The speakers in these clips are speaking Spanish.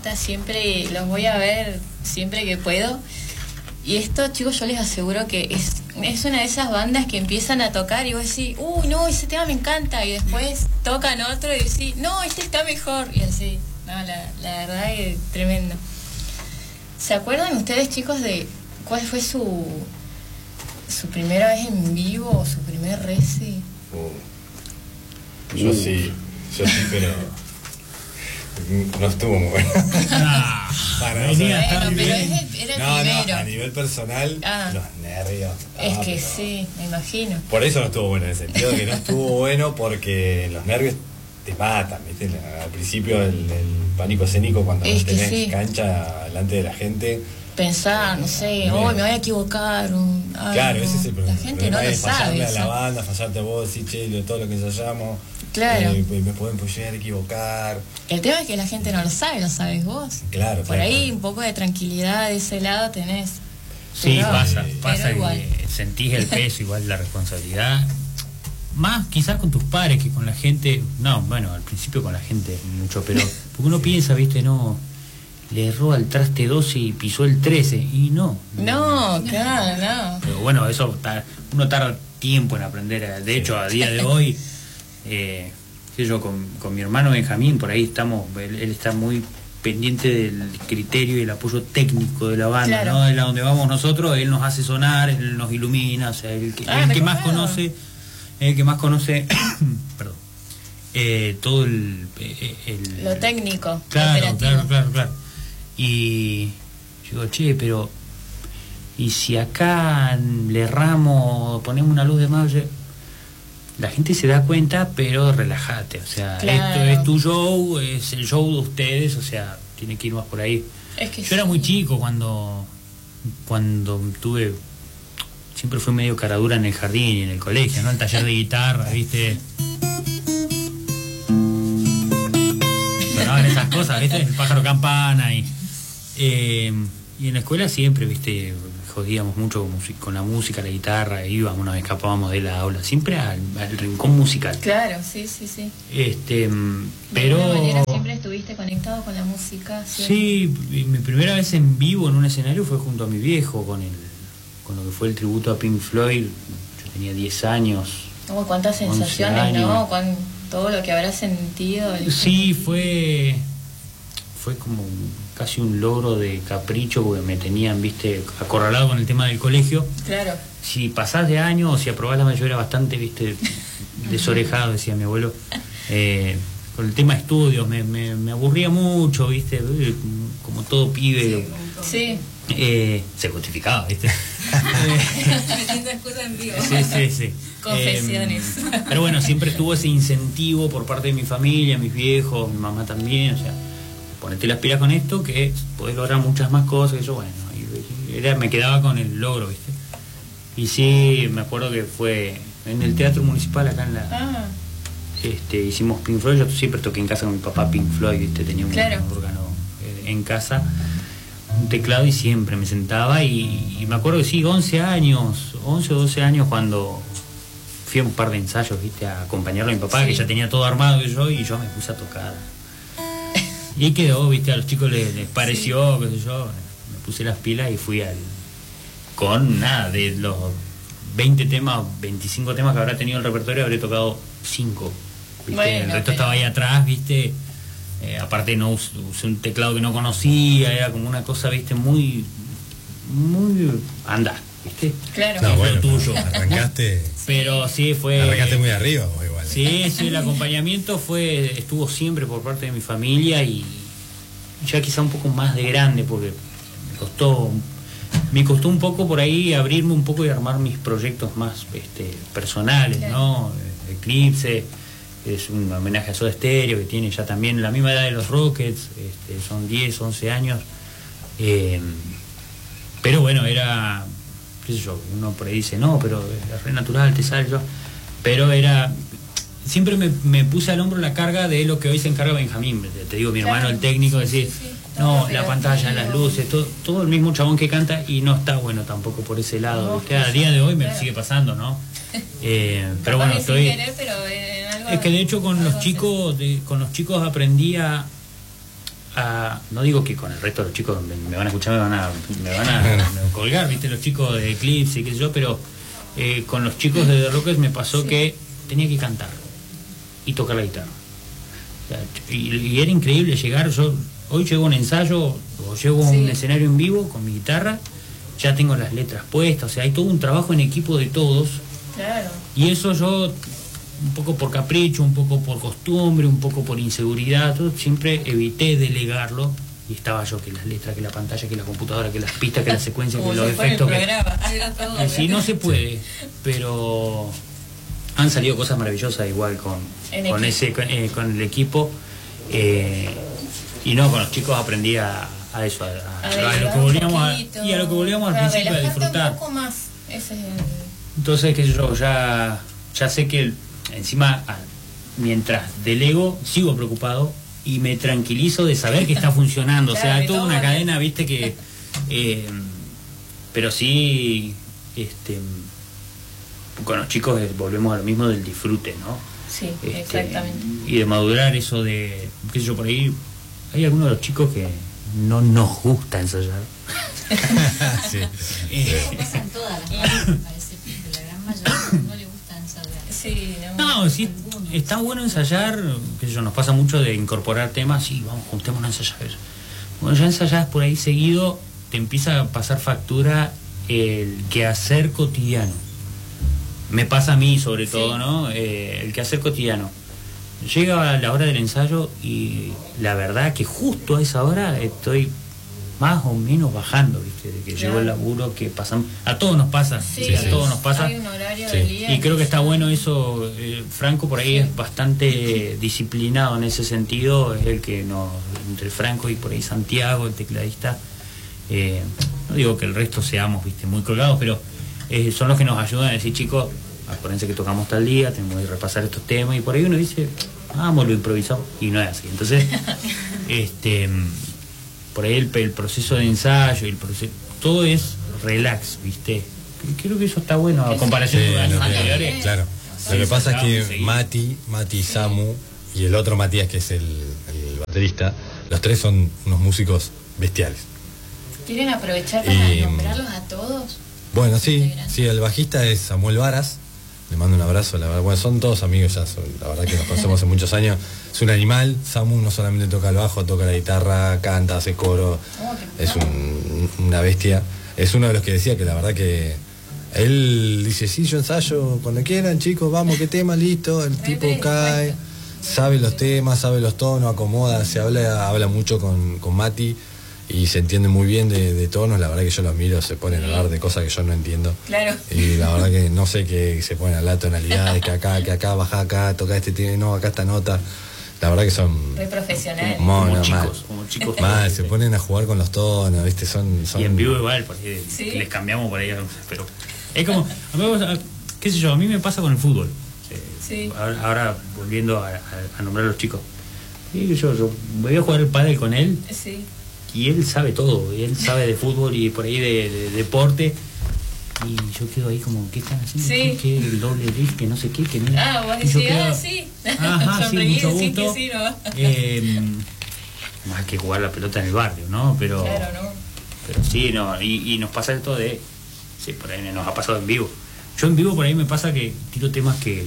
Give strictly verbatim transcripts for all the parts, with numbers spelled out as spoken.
encanta, siempre los voy a ver siempre que puedo. Y esto, chicos, yo les aseguro que es, es una de esas bandas que empiezan a tocar y vos decís, uy, no, ese tema me encanta, y después tocan otro y decís, no, este está mejor, y así. No, la, la verdad es tremendo. ¿Se acuerdan ustedes, chicos, de cuál fue su su primera vez en vivo o su primer reci? Uh, yo uh. sí, yo sí, pero no estuvo muy bueno. Ah, para bueno, pero es el, era el no, primero. No, a nivel personal, ah. los nervios. Es ah, que pero... sí, me imagino. Por eso no estuvo bueno, en el sentido de que no estuvo bueno porque los nervios te matan, ¿viste? Al principio el, el pánico escénico cuando es no tenés sí. cancha delante de la gente. Pensar, no sé, hoy oh, me voy a equivocar. Un, ay, claro, no. ese es el problema. La gente no lo sabe. Fallarle a la banda, fallarte a vos, decir, che, todo lo que ensayamos. Claro. Eh, me pueden llegar a equivocar. El tema es que la gente no lo sabe, lo sabes vos. Claro, Por claro, ahí claro. un poco de tranquilidad de ese lado tenés. Sí, pero, pasa, pasa pero que sentís el peso, igual la responsabilidad. Más quizás con tus padres que con la gente. No, bueno, al principio con la gente mucho, pero porque uno piensa, viste, no, le erró al traste doce y pisó el trece, y no. No, no claro, no. Pero bueno, eso uno tarda tiempo en aprender. De hecho, a día de hoy, eh, sé yo, con, con mi hermano Benjamín, por ahí estamos, él, él está muy pendiente del criterio y el apoyo técnico de la banda, claro. ¿no? De la donde vamos nosotros, él nos hace sonar, él nos ilumina, o sea, el que, ah, el que más claro. conoce, el que más conoce, perdón, eh, todo el, el... Lo técnico, claro, operativo. claro, claro, claro. Y yo digo, che, pero y si acá le erramos, ponemos una luz de más, la gente se da cuenta, pero relájate, o sea, claro. esto es tu show, es el show de ustedes, o sea, tiene que ir más por ahí. Es que yo sí. era muy chico cuando cuando tuve, siempre fui medio caradura en el jardín y en el colegio, ¿no? El taller de guitarra, ¿viste? Sonaban esas cosas, ¿viste? El pájaro campana y eh, y en la escuela siempre, ¿viste? Jodíamos mucho con la música, la guitarra, íbamos, nos escapábamos de la aula, siempre al, al rincón musical. Claro, sí, sí, sí. Este, pero... De alguna manera siempre estuviste conectado con la música. Siempre. Sí, mi primera vez en vivo en un escenario fue junto a mi viejo, con el, con lo que fue el tributo a Pink Floyd. Yo tenía diez años. Oh, cuántas sensaciones, ¿no? Cuán, todo lo que habrás sentido. Sí, fue... fue como un, casi un logro de capricho, porque me tenían, viste, acorralado con el tema del colegio. Claro. Si pasás de año o si aprobás la mayoría, era bastante, viste, desorejado, decía mi abuelo. Eh, con el tema de estudios me, me, me aburría mucho, viste, como todo pibe. Sí. Eh, se justificaba, viste. Metiendo excusas en vivo. Sí, sí, sí. Confesiones. Eh, pero bueno, siempre estuvo ese incentivo por parte de mi familia, mis viejos, mi mamá también, o sea, ponete las pilas con esto que podés lograr muchas más cosas. Y yo, bueno, y era, me quedaba con el logro, ¿viste? Y sí, me acuerdo que fue en el Teatro Municipal acá en la... Ah. Este, hicimos Pink Floyd. Yo siempre toqué en casa con mi papá Pink Floyd, ¿viste? Tenía un, claro. un órgano eh, en casa, un teclado, y siempre me sentaba y, y me acuerdo que sí, once años, once o doce años, cuando fui a un par de ensayos, ¿viste? A acompañarlo a mi papá, sí. Que ya tenía todo armado y yo, y yo me puse a tocar. Y ahí quedó, viste, a los chicos les, les pareció, sí. Qué sé yo, me puse las pilas y fui al... Con nada, de los veinte temas, veinticinco temas que habrá tenido el repertorio, habré tocado cinco, ¿viste? Bueno, el resto pero... estaba ahí atrás, viste, eh, aparte no usé, usé un teclado que no conocía, era como una cosa, viste, muy, muy... anda, viste. Claro. No, bueno, tuyo. Arrancaste... Pero sí, fue... Arrancaste muy arriba, o igual. Sí, sí, el acompañamiento fue estuvo siempre por parte de mi familia, y ya quizá un poco más de grande, porque me costó me costó un poco por ahí abrirme un poco y armar mis proyectos más este, personales, claro. ¿No? Eclipse es un homenaje a Soda Stereo, que tiene ya también la misma edad de los Rockets, este, son diez, once años, eh, pero bueno, era, qué sé yo, uno por ahí dice, no, pero es re natural, te sale yo, pero era... Siempre me, me puse al hombro la carga de lo que hoy se encarga Benjamín, te digo, mi claro. hermano el técnico, decir, sí, sí, no, la pantalla, las luces, todo, todo el mismo chabón que canta, y no está bueno tampoco por ese lado, no, ¿viste? A día de hoy me claro. sigue pasando, ¿no? Eh, pero bueno, estoy... Querer, pero en algo, es que de hecho con los chicos, de, con los chicos aprendí a, a, no digo que con el resto de los chicos me, me van a escuchar, me van a, me van a, me van a colgar, viste, los chicos de Eclipse y qué sé yo, pero eh, con los chicos de The Rockers me pasó sí. que tenía que cantar y tocar la guitarra. O sea, y, y era increíble llegar, yo hoy llego a un ensayo o llego a sí. un escenario en vivo con mi guitarra, ya tengo las letras puestas, o sea, hay todo un trabajo en equipo de todos. Claro. Y eso yo, un poco por capricho, un poco por costumbre, un poco por inseguridad, todo, siempre evité delegarlo. Y estaba yo que las letras, que la pantalla, que la computadora, que las pistas, que la secuencia, que los efectos. Que... Sí, no se puede, pero han salido cosas maravillosas igual con, con ese con, eh, con el equipo. Eh, y no, con los chicos aprendí a, a eso, a, a, a, a lo que volvíamos a, y a lo que volvíamos al principio a disfrutar. Un poco más. Ese es el... Entonces, que yo ya, ya sé que el, encima, mientras delego, sigo preocupado y me tranquilizo de saber que está funcionando. Claro, o sea, hay toda una cadena, viste, que... Eh, pero sí, este, con los chicos volvemos a lo mismo del disfrute, ¿no? Sí, este, exactamente. Y de madurar eso de, qué sé yo, por ahí, hay algunos de los chicos que no nos gusta ensayar. Sí. Eh, Eso pasa en todas las bandas, me parece, que la gran mayoría no le gusta ensayar. Sí, no, no, sí, está bueno ensayar, que yo, nos pasa mucho de incorporar temas, sí, vamos, juntémonos a ensayar. Bueno, ya ensayás por ahí seguido, te empieza a pasar factura el quehacer cotidiano. Me pasa a mí sobre todo, sí. ¿no? Eh, el quehacer cotidiano. Llega la hora del ensayo y la verdad que justo a esa hora estoy más o menos bajando, ¿viste? De que claro. llegó el laburo, que pasan, a todos nos pasa, sí, sí, a todos nos pasa. Hay un horario sí. del día Y creo que está bueno eso. eh, Franco por ahí sí. es bastante disciplinado en ese sentido, es el que nos, entre Franco y por ahí Santiago, el tecladista, eh, no digo que el resto seamos, viste, muy colgados, pero eh, son los que nos ayudan a decir, chicos, acuérdense que tocamos tal día, tenemos que repasar estos temas, y por ahí uno dice, vamos, lo improvisado, y no es así. Entonces, este por ahí el, el proceso de ensayo y el proceso, todo es relax, viste. Creo que eso está bueno a comparación sí, de años no, anteriores. Claro. Lo que pasa es que Mati, Mati, Samu y el otro Matías, que es el, el baterista, los tres son unos músicos bestiales. ¿Quieren aprovechar para y, nombrarlos a todos? Bueno, sí, sí, el bajista es Samuel Varas. Le mando un abrazo, la verdad, bueno, son todos amigos ya, son, la verdad que nos conocemos hace muchos años. Es un animal. Samu no solamente toca el bajo, toca la guitarra, canta, hace coro, oh, es un, una bestia. Es uno de los que decía que la verdad que él dice, sí, yo ensayo cuando quieran, chicos, vamos, qué tema, listo. El tipo cae, sabe los temas, sabe los tonos, acomoda, se habla, habla mucho con, con Mati y se entiende muy bien de, de tonos. La verdad que yo los miro, se ponen a hablar de cosas que yo no entiendo. Claro. Y la verdad que no sé, que se ponen a hablar tonalidades, que acá, que acá, baja acá, toca este tiene, no, acá esta nota. La verdad que son muy profesionales, como, como chicos, como chicos mal, se ponen a jugar con los tonos, viste, son, son... Y en vivo igual, porque ¿sí? les cambiamos por ahí, pero es como, a mí, qué sé yo, a mí me pasa con el fútbol. Sí. Ahora, ahora volviendo a, a, a nombrar a los chicos, y yo, yo voy a jugar el pádel con él. Sí. Y él sabe todo, y él sabe de fútbol y por ahí de, de, de deporte, y yo quedo ahí como, ¿qué están haciendo? Sí. ¿Qué, el doble drift, que no sé qué, que no? Ah, vos decís, ah, sí. Ajá, sí, mucho gusto. Sí, ¿no? eh, más que jugar la pelota en el barrio, ¿no? Pero, claro, ¿no? Pero sí, no, y, y nos pasa esto de, sí, por ahí nos ha pasado en vivo. Yo en vivo por ahí me pasa que tiro temas que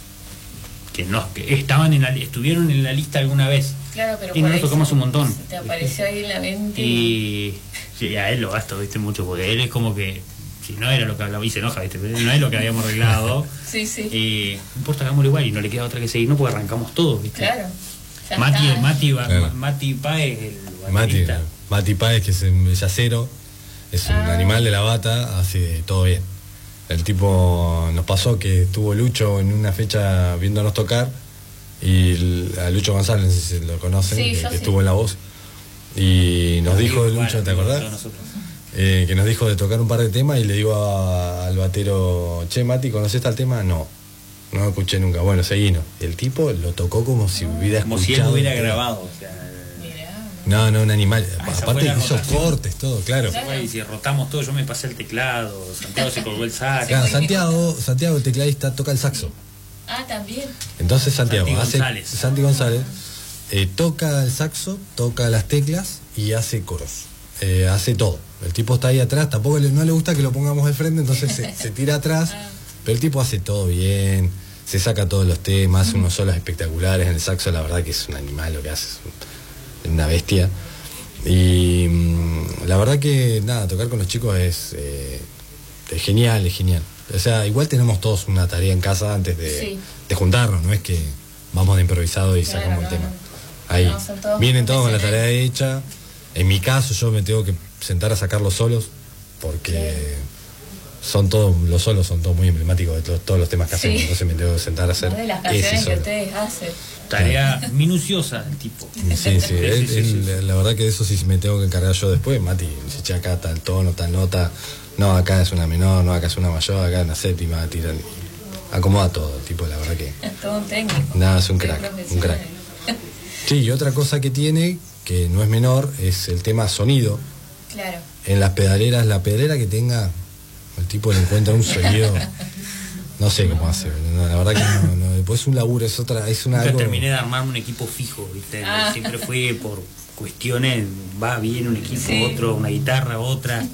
que no, que estaban en la, estuvieron en la lista alguna vez. Claro, pero y no lo tocamos un montón. Se te apareció ahí en la mente. Y sí, a él lo gasto, viste, mucho, porque él es como que, si no era lo que hablaba, y se enoja, viste, pero no es lo que habíamos arreglado. Sí, sí. Y no importa, hagámoslo igual, y no le queda otra que seguir, porque arrancamos todos, viste. Claro. Mati, está, Mati, claro. Mati Páez, el Mati, Mati Páez, que es el yacero, es un ah. animal de la bata, hace todo bien. El tipo, nos pasó que estuvo Lucho en una fecha viéndonos tocar, y el, a Lucho González, no sé si lo conocen, sí, que, que sí. estuvo en La Voz, y nos dijo, igual, Lucho, ¿te acordás? Eh, que nos dijo de tocar un par de temas, y le digo a, al batero, che, Mati, ¿conocés tal tema? No, no lo escuché nunca. Bueno, seguimos. El tipo lo tocó como si hubiera como escuchado. Como si él hubiera grabado, o sea... No, no, un animal. Ah, aparte hizo cortes, todo, claro. claro. Y si rotamos todo, yo me pasé el teclado, Santiago se colgó el saxo. Claro, Santiago, Santiago, el tecladista, toca el saxo. Ah, también. Entonces Santiago Santi hace González. Santi González eh, toca el saxo, toca las teclas y hace coros. Eh, hace todo. El tipo está ahí atrás, tampoco le, no le gusta que lo pongamos al frente, entonces se, se tira atrás, pero el tipo hace todo bien, se saca todos los temas, hace unos solos espectaculares en el saxo, la verdad que es un animal lo que hace, es una bestia. Y mmm, la verdad que nada, tocar con los chicos es, eh, es genial, es genial. O sea, igual tenemos todos una tarea en casa antes de, Sí. de juntarnos, no es que vamos de improvisado y Claro, sacamos no, el tema. no. Ahí No, son todos vienen todos con la tarea profesionales. hecha. En mi caso yo me tengo que sentar a sacarlos solos porque son todos, los solos son todos muy emblemáticos de to- todos los temas que Sí. hacemos, entonces me tengo que sentar a hacer Más de las ese canciones que solo. ustedes hacen. Tarea minuciosa del tipo. Sí, sí, Sí, él- sí, él, sí, sí. la verdad que eso sí me tengo que encargar yo después. Mati, si che, acá tal tono, tal nota, no, acá es una menor, no, acá es una mayor, acá es una séptima, tiran, acomoda todo, tipo, la verdad que Es todo un técnico. nada, es un Soy crack, un profesional. crack. Sí, y otra cosa que tiene, que no es menor, es el tema sonido. Claro. En las pedaleras, la pedalera que tenga, el tipo le encuentra un sonido, no sé cómo hace, no, la verdad que no, no, después es un laburo, es otra, es una Nunca algo. terminé de armar un equipo fijo, ¿viste? Ah. Siempre fue por cuestiones, va bien un equipo, Sí. otro, una guitarra, otra.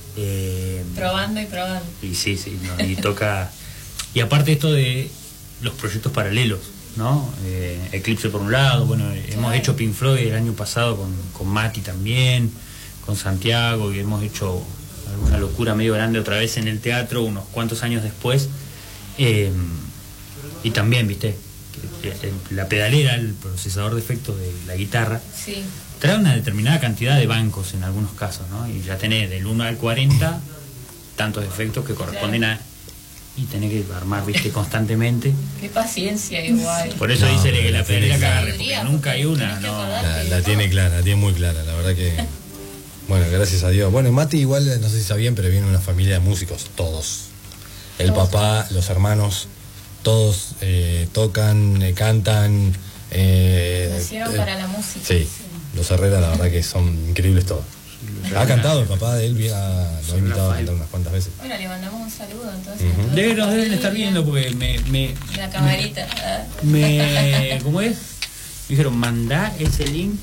eh, Probando y probando. y sí, sí, no, y toca. Y aparte esto de los proyectos paralelos, ¿no? Eh, Eclipse por un lado, bueno, hemos hecho Pink Floyd el año pasado con, con Mati también, con Santiago, y hemos hecho alguna locura medio grande otra vez en el teatro unos cuantos años después. Eh, y también, viste, que- que la pedalera, el procesador de efectos de la guitarra, Sí. trae una determinada cantidad de bancos en algunos casos, ¿no? Y ya tenés del uno al cuarenta tantos efectos que corresponden a... Y tenés que armar, viste, constantemente. Qué paciencia igual. Por eso No, dice pero que la la tiene pedalera que clara. agarre, porque nunca hay una, Tenés que ¿no? acordarte. La, la tiene clara, la tiene muy clara, la verdad que. Bueno, gracias a Dios. Bueno, Mati igual, no sé si sabían, pero viene de una familia de músicos, todos. El Todos. papá, los hermanos, todos eh, tocan, eh, cantan. Eh, Nacieron eh, para la música. Sí, los Herrera, la verdad que son increíbles todos. Ha cantado el papá de él, vi- ha- lo ha invitado a cantar unas cuantas veces. Bueno, le mandamos un saludo entonces. Ujú. a toda Debe- la nos deben familia. estar viendo porque me... me La camarita. ah. me ¿Cómo es? Me dijeron, mandá ese link